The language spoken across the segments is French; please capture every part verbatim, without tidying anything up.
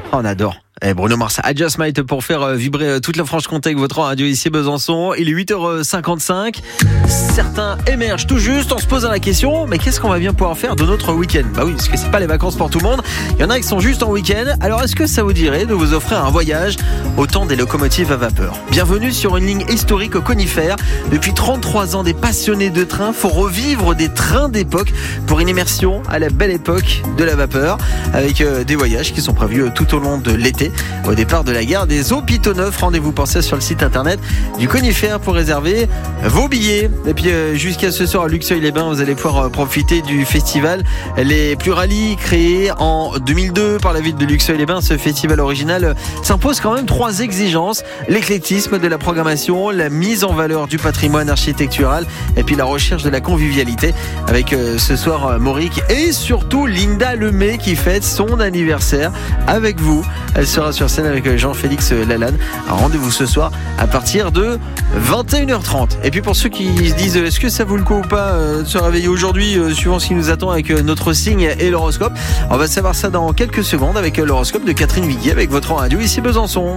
On adore. Et Bruno Mars, I Just Might pour faire vibrer toute la Franche-Comté avec votre radio ici Besançon. Il est huit heures cinquante-cinq. Certains émergent tout juste. On se pose la question, mais qu'est-ce qu'on va bien pouvoir faire de notre week-end ? Bah oui, parce que c'est pas les vacances pour tout le monde. Il y en a qui sont juste en week-end. Alors est-ce que ça vous dirait de vous offrir un voyage au temps des locomotives à vapeur ? Bienvenue sur une ligne historique au Conifère. Depuis trente-trois ans, des passionnés de train font revivre des trains d'époque pour une immersion à la belle époque de la vapeur, avec des voyages qui sont prévus tout au long de l'été. Au départ de la gare des Hôpitaux Neufs, rendez-vous pensez sur le site internet du Conifère pour réserver vos billets. Et puis jusqu'à ce soir à Luxeuil-les-Bains, vous allez pouvoir profiter du festival Les Pluralies, créé en deux mille deux par la ville de Luxeuil-les-Bains. Ce festival original s'impose quand même trois exigences: l'éclectisme de la programmation, la mise en valeur du patrimoine architectural et puis la recherche de la convivialité, avec ce soir Mauric et surtout Linda Lemay qui fête son anniversaire avec vous. Elle sera sur scène avec Jean-Félix Lalanne. Rendez-vous ce soir à partir de vingt et une heures trente. Et puis pour ceux qui se disent est-ce que ça vaut le coup ou pas de se réveiller aujourd'hui, suivant ce qui nous attend avec notre signe et l'horoscope, on va savoir ça dans quelques secondes avec l'horoscope de Catherine Viguier avec votre radio ici Besançon.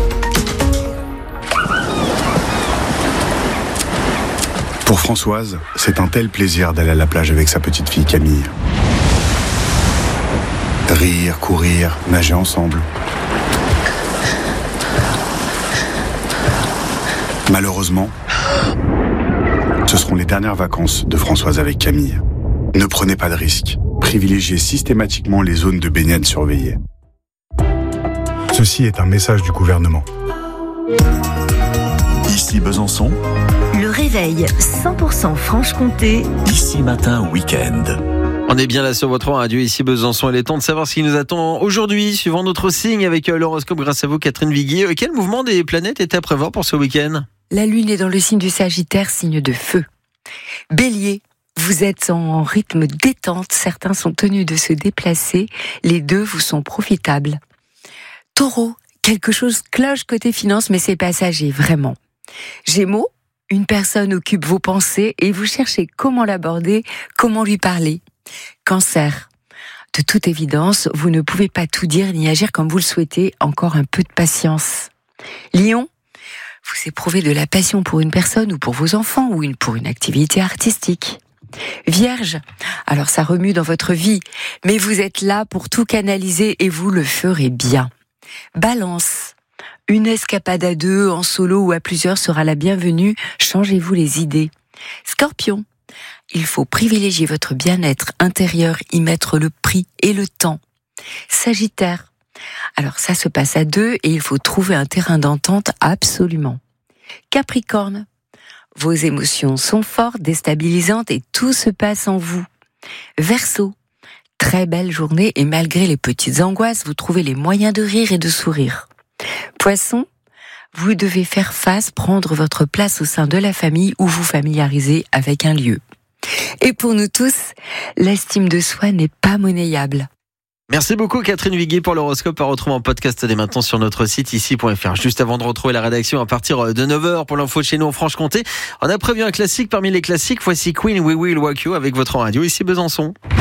Pour Françoise, c'est un tel plaisir d'aller à la plage avec sa petite fille Camille. Rire, courir, nager ensemble. Malheureusement, ce seront les dernières vacances de Françoise avec Camille. Ne prenez pas de risques. Privilégiez systématiquement les zones de baignade surveillées. Ceci est un message du gouvernement. Ici Besançon. Le réveil cent pour cent Franche-Comté. Ici matin week-end. On est bien là sur votre radio ici Besançon. Il est temps de savoir ce qui nous attend aujourd'hui, suivant notre signe avec l'horoscope grâce à vous Catherine Viguier. Quel mouvement des planètes est à prévoir pour ce week-end ? La lune est dans le signe du Sagittaire, signe de feu. Bélier, vous êtes en rythme détente, certains sont tenus de se déplacer, les deux vous sont profitables. Taureau, quelque chose cloche côté finance, mais c'est passager, vraiment. Gémeaux, une personne occupe vos pensées et vous cherchez comment l'aborder, comment lui parler. Cancer, de toute évidence, vous ne pouvez pas tout dire ni agir comme vous le souhaitez, encore un peu de patience. Lion, vous éprouvez de la passion pour une personne ou pour vos enfants ou une, pour une activité artistique. Vierge, alors ça remue dans votre vie, mais vous êtes là pour tout canaliser et vous le ferez bien. Balance, une escapade à deux, en solo ou à plusieurs sera la bienvenue, changez-vous les idées. Scorpion, il faut privilégier votre bien-être intérieur, y mettre le prix et le temps. Sagittaire, alors ça se passe à deux et il faut trouver un terrain d'entente absolument. Capricorne, vos émotions sont fortes, déstabilisantes et tout se passe en vous. Verseau, très belle journée et malgré les petites angoisses, vous trouvez les moyens de rire et de sourire. Poisson, vous devez faire face, prendre votre place au sein de la famille ou vous familiariser avec un lieu. Et pour nous tous, l'estime de soi n'est pas monnayable. Merci beaucoup Catherine Viguier pour l'horoscope à retrouver en podcast dès maintenant sur notre site ici point f r. Juste avant de retrouver la rédaction à partir de neuf heures pour l'info de chez nous en Franche-Comté, on a prévu un classique parmi les classiques. Voici Queen We Will Walk You avec votre radio ici Besançon.